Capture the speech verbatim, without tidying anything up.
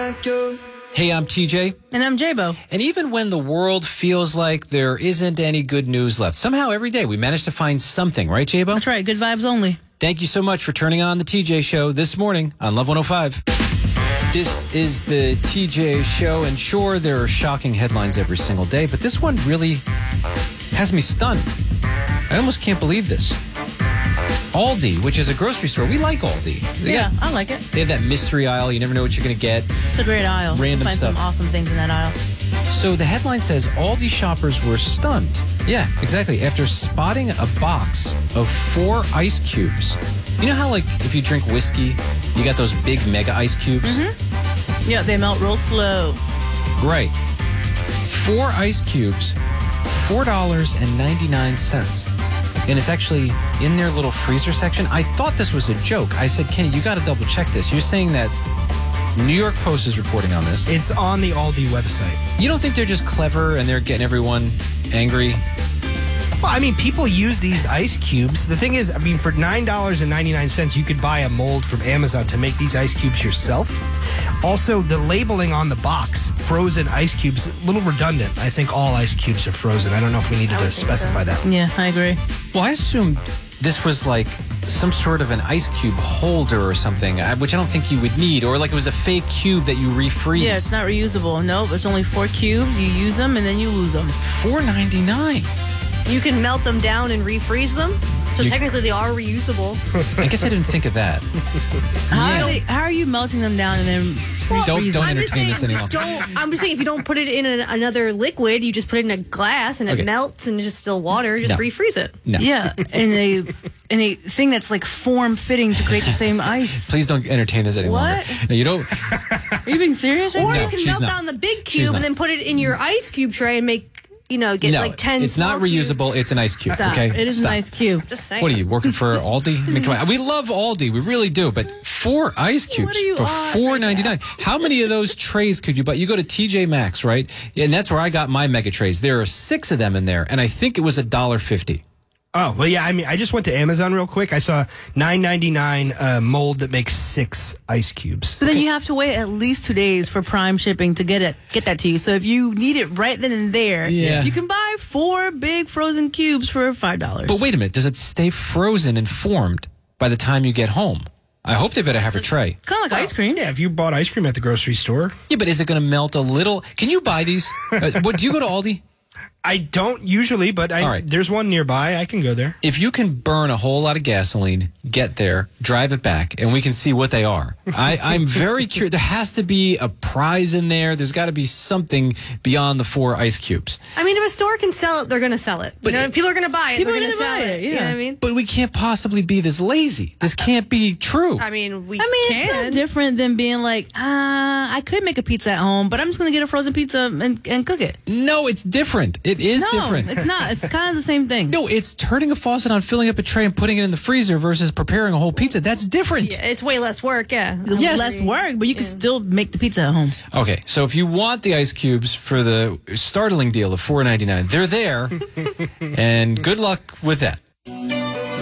like you. Hey, I'm T J. And I'm J-Bo. And even when the world feels like there isn't any good news left, somehow every day we manage to find something, right, J-Bo? That's right. Good vibes only. Thank you so much for turning on the T J Show this morning on Love one oh five. This is the T J Show, and sure, there are shocking headlines every single day, but this one really has me stunned. I almost can't believe this. Aldi, which is a grocery store. We like Aldi. They Yeah, got- I like it. They have that mystery aisle. You never know what you're going to get. It's a great aisle. Random You'll find stuff. some awesome things in that aisle. So the headline says Aldi shoppers were stunned. Yeah, exactly. After spotting a box of four ice cubes. You know how, like, if you drink whiskey, you got those big mega ice cubes? Mm-hmm. Yeah, they melt real slow. Right. Four ice cubes, four dollars and ninety-nine cents. And it's actually in their little freezer section. I thought this was a joke. I said, Kenny, you got to double check this. You're saying that New York Post is reporting on this. It's on the Aldi website. You don't think they're just clever and they're getting everyone angry? Well, I mean, people use these ice cubes. The thing is, I mean, for nine dollars and ninety-nine cents, you could buy a mold from Amazon to make these ice cubes yourself. Also, the labeling on the box, frozen ice cubes, a little redundant. I think all ice cubes are frozen. I don't know if we needed to specify that. Yeah, I agree. Well, I assumed this was like some sort of an ice cube holder or something, uh, which I don't think you would need, or like it was a fake cube that you refreeze. Yeah, it's not reusable. Nope, it's only four cubes. You use them and then you lose them. four ninety-nine. You can melt them down and refreeze them. So You- technically they are reusable. I guess I didn't think of that. How, Yeah. are they, how are you melting them down and then Don't refreeze don't them? I'm just entertain saying, this any longer. don't, I'm just saying if you don't put it in an, another liquid, you just put it in a glass and it Okay. melts and it's just still water. Just No. refreeze it. No. Yeah, and a and a thing that's like form fitting to create the same ice. Please don't entertain this any longer. What? No, you don't. Are you being serious? right Or now? No, you can she's melt not. down the big She's cube not. and then put it in your ice cube tray and make, you know, get No, like ten. it's not small cubes. reusable. It's an ice cube. Stop. Okay, It is Stop. a nice cube. Just saying. What are you working for Aldi? I mean, come on. We love Aldi, we really do. But four ice cubes are you for on four ninety nine. How many of those trays could you buy? You go to T J Maxx, right? And that's where I got my mega trays. There are six of them in there, and I think it was a dollar fifty. Oh, well, yeah, I mean, I just went to Amazon real quick. I saw nine ninety-nine uh, mold that makes six ice cubes. But then you have to wait at least two days for Prime shipping to get it, get that to you. So if you need it right then and there, Yeah. you can buy four big frozen cubes for five dollars. But wait a minute, does it stay frozen and formed by the time you get home? I hope they better have a tray. Kind of like ice cream. Yeah, if you bought ice cream at the grocery store. Yeah, but is it going to melt a little? Can you buy these? uh, what, do you go to Aldi? I don't usually, but I, All right. there's one nearby. I can go there. If you can burn a whole lot of gasoline, get there, drive it back, and we can see what they are. I, I'm very curious. There has to be a prize in there. There's got to be something beyond the four ice cubes. I mean, if a store can sell it, they're going to sell it. But you know, it- if people are going to buy it, People they're are going to gonna sell buy it. it, You know yeah. what I mean? But we can't possibly be this lazy. This can't be true. I mean, we I mean, it's can. not different than being like, uh, I could make a pizza at home, but I'm just going to get a frozen pizza and, and cook it. No, it's different. It is No, different. it's not. It's kind of the same thing. No, it's turning a faucet on, filling up a tray, and putting it in the freezer versus preparing a whole pizza. That's different. Yeah, it's way less work, yeah. Yes. Less work, but you can still make the pizza at home. Okay, so if you want the ice cubes for the startling deal of four ninety-nine, they're there, and good luck with that.